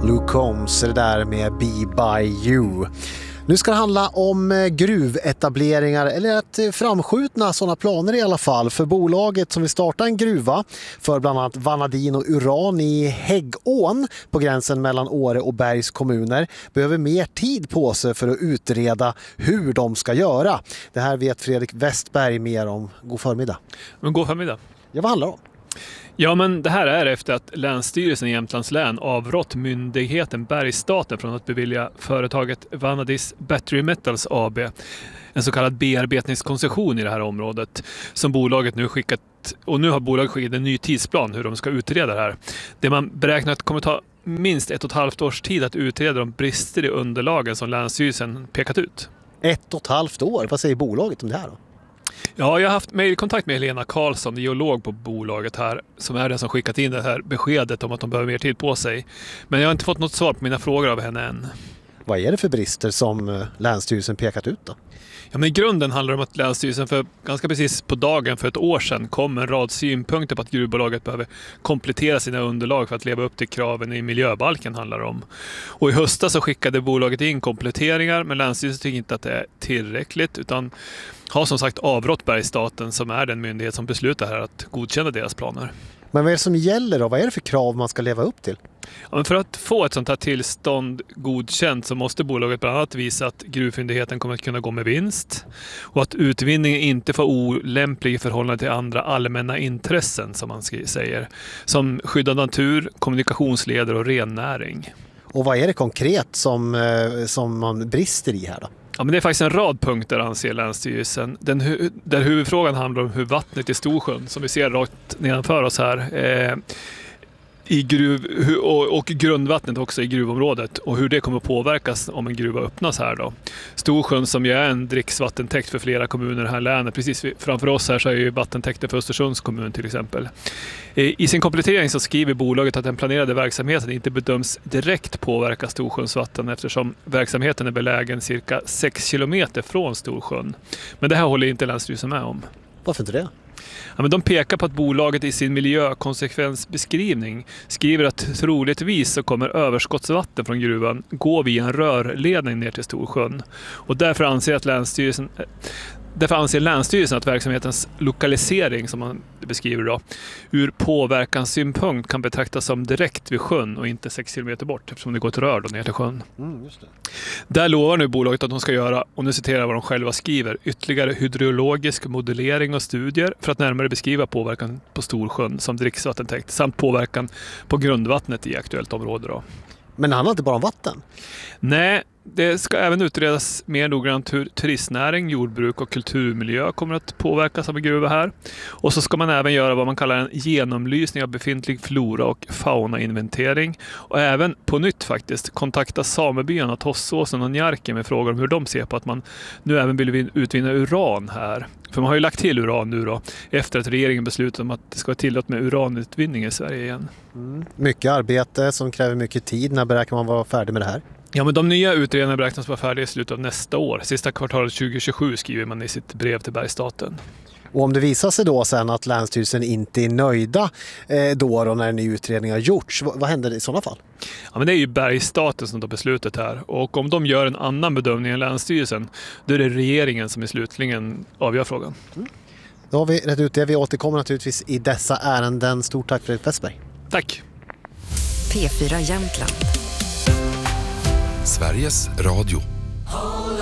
Luke Combs är det där med Be By You. Nu ska det handla om gruvetableringar, eller att framskjutna sådana planer i alla fall, för bolaget som vill starta en gruva för bland annat vanadin och uran i Häggån på gränsen mellan Åre och Bergs kommuner behöver mer tid på sig för att utreda hur de ska göra. Det här vet Fredrik Westberg mer om. God förmiddag. Men god förmiddag. Ja, vad handlar det om? Ja, men det här är efter att Länsstyrelsen i Jämtlands län avrått myndigheten Bergsstaten från att bevilja företaget Vanadis Battery Metals AB en så kallad bearbetningskoncession i det här området som bolaget nu skickat, och nu har bolaget skickat en ny tidsplan hur de ska utreda det här. Det man beräknar att det kommer ta minst 1,5 års tid att utreda de brister i underlagen som Länsstyrelsen pekat ut. 1,5 år? Vad säger bolaget om det här då? Ja, jag har haft mejlkontakt med Helena Karlsson, geolog på bolaget här, som är den som skickat in det här beskedet om att de behöver mer tid på sig. Men jag har inte fått något svar på mina frågor av henne än. Vad är det för brister som Länsstyrelsen pekat ut då? Ja, men i grunden handlar det om att Länsstyrelsen för ganska precis på dagen för ett år sedan kom en rad synpunkter på att gruvbolaget behöver komplettera sina underlag för att leva upp till kraven i miljöbalken handlar det om. Och i höstas så skickade bolaget in kompletteringar, men Länsstyrelsen tycker inte att det är tillräckligt utan har som sagt avrått Bergsstaten som är den myndighet som beslutar här att godkänna deras planer. Men vad är det som gäller då? Vad är det för krav man ska leva upp till? Ja, men för att få ett sånt här tillstånd godkänt så måste bolaget bland annat visa att gruvfyndigheten kommer att kunna gå med vinst och att utvinningen inte får olämplig i förhållande till andra allmänna intressen som man säger, som skyddad natur, kommunikationsleder och rennäring. Och vad är det konkret som man brister i här då? Ja, men det är faktiskt en rad punkter anser Länsstyrelsen. Där huvudfrågan handlar om hur vattnet i Storsjön, som vi ser rakt nedanför oss här, och grundvattnet också i gruvområdet och hur det kommer att påverkas om en gruva öppnas här då. Storsjön som ju är en dricksvattentäkt för flera kommuner här i länet. Precis framför oss här så är ju vattentäkten för Östersunds kommun till exempel. I sin komplettering så skriver bolaget att den planerade verksamheten inte bedöms direkt påverka Storsjöns vatten eftersom verksamheten är belägen cirka 6 kilometer från Storsjön. Men det här håller inte Länsstyrelsen med om. Varför inte det? Ja, men de pekar på att bolaget i sin miljökonsekvensbeskrivning skriver att troligtvis så kommer överskottsvatten från gruvan gå via en rörledning ner till Storsjön. Och därför anser Länsstyrelsen att verksamhetens lokalisering, som man beskriver då, ur påverkanssynpunkt kan betraktas som direkt vid sjön och inte 6 kilometer bort eftersom det går ett rör då ner till sjön. Just det. Där lovar nu bolaget att de ska göra, och nu citerar jag vad de själva skriver, ytterligare hydrologisk modellering och studier för att närmare beskriva påverkan på Storsjön som dricksvattentäkt samt påverkan på grundvattnet i aktuellt område då. Men det handlar inte bara om vatten? Nej, det ska även utredas mer noggrant hur turistnäring, jordbruk och kulturmiljö kommer att påverkas av en gruva här. Och så ska man även göra vad man kallar en genomlysning av befintlig flora- och faunainventering. Och även på nytt faktiskt kontakta samebyarna Tossåsen och Njarken med frågor om hur de ser på att man nu även vill utvinna uran här. För man har ju lagt till uran nu då, efter att regeringen beslutat om att det ska vara tillåtet med uranutvinning i Sverige igen. Mycket arbete som kräver mycket tid. När beräknar man vara färdig med det här? Ja, men de nya utredningarna beräknas vara färdiga i slutet av nästa år. Sista kvartalet 2027 skriver man i sitt brev till Bergsstaten. Och om det visar sig då sen att Länsstyrelsen inte är nöjda då när en ny utredning har gjorts, vad händer i sådana fall? Ja, men det är ju Bergsstaten som tar beslutet här. Och om de gör en annan bedömning än Länsstyrelsen, då är det regeringen som i slutligen avgör frågan. Då har vi rätt ut det. Vi återkommer naturligtvis i dessa ärenden. Stort tack Fredrik Westberg. Tack. P4 Jämtland. Sveriges Radio.